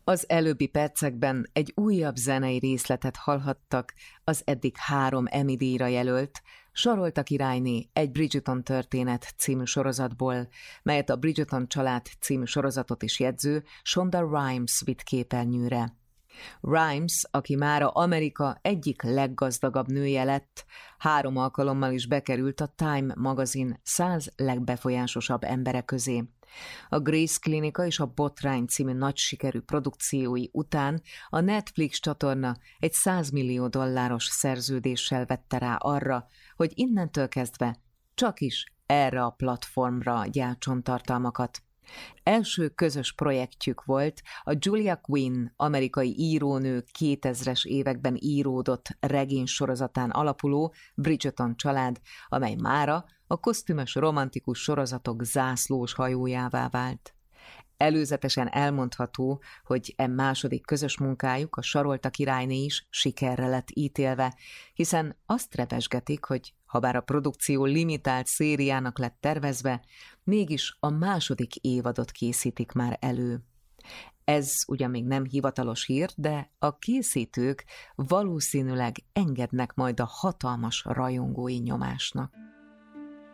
Az előbbi percekben egy újabb zenei részletet hallhattak az eddig 3 Emmy-díjra jelölt Sarolta királyné egy Bridgerton történet című sorozatból, melyet a Bridgerton család című sorozatot is jegyző Shonda Rhimes vitt képernyőre. Rhimes, aki mára Amerika egyik leggazdagabb nője lett, 3 alkalommal is bekerült a Time magazin 100 legbefolyásosabb embere közé. A Grace Klinika és a Botrány című nagy sikerű produkciói után a Netflix csatorna egy $100 millió szerződéssel vette rá arra, hogy innentől kezdve csak is erre a platformra gyártson tartalmakat. Első közös projektjük volt a Julia Quinn, amerikai írónő 2000-es években íródott regénysorozatán alapuló Bridgerton család, amely mára a kosztümös romantikus sorozatok zászlós hajójává vált. Előzetesen elmondható, hogy második közös munkájuk, a Sarolta királyné is sikerre lett ítélve, hiszen azt rebesgetik, hogy habár a produkció limitált szériának lett tervezve, mégis a második évadot készítik már elő. Ez ugyan még nem hivatalos hír, de a készítők valószínűleg engednek majd a hatalmas rajongói nyomásnak.